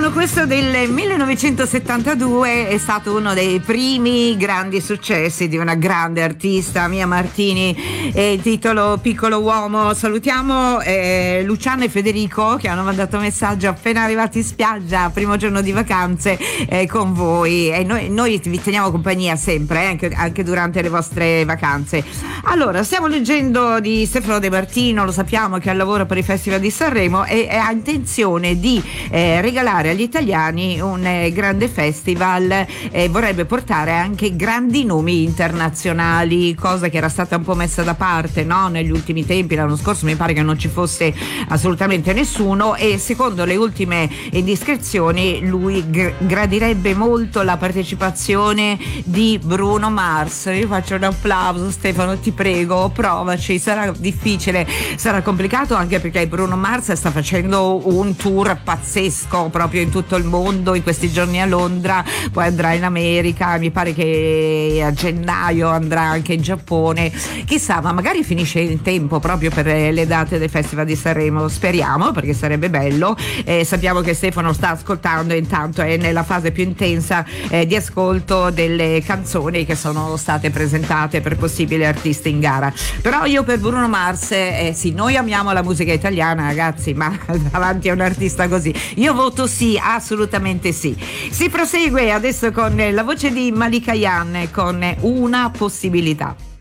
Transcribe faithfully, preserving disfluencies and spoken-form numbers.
brano, questo del millenovecentosettantadue, è stato uno dei primi grandi successi di una grande artista, Mia Martini, eh, titolo Piccolo Uomo. Salutiamo eh, Luciano e Federico che hanno mandato messaggio appena arrivati in spiaggia, primo giorno di vacanze eh, con voi, e noi, noi vi teniamo compagnia sempre, eh, anche, anche durante le vostre vacanze. Allora, stiamo leggendo di Stefano De Martino, lo sappiamo che ha lavoro per il Festival di Sanremo e, e ha intenzione di eh, regalare agli italiani un eh, grande festival, eh, vorrebbe portare anche grandi nomi internazionali, cosa che era stata un po' messa da parte, no? Negli ultimi tempi, l'anno scorso mi pare che non ci fosse assolutamente nessuno, e secondo le ultime indiscrezioni lui gr- gradirebbe molto la partecipazione di Bruno Mars. Io faccio un applauso, Stefano, ti prego, provaci, sarà difficile, sarà complicato, anche perché Bruno Mars sta facendo un tour pazzesco proprio in tutto il mondo, in questi giorni a Londra, poi andrà in America, mi pare che a gennaio andrà anche in Giappone, chissà, ma magari finisce in tempo proprio per le date del Festival di Sanremo, speriamo, perché sarebbe bello. Eh, sappiamo che Stefano sta ascoltando, intanto è nella fase più intensa eh, di ascolto delle canzoni che sono state presentate per possibili artisti in gara. Però io per Bruno Mars, eh, sì, noi amiamo la musica italiana, ragazzi, ma davanti a un artista così io voto sì, assolutamente sì. Si prosegue adesso con la voce di Malika Yan con Una possibilità.